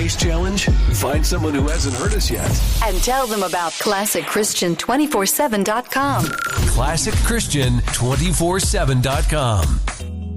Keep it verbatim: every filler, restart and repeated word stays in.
Grace Challenge? Find someone who hasn't heard us yet. And tell them about classic christian two forty-seven dot com. classic christian two forty-seven dot com.